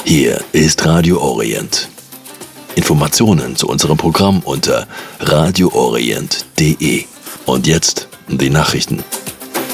Hier ist Radio Orient. Informationen zu unserem Programm unter radioorient.de. Und jetzt die Nachrichten.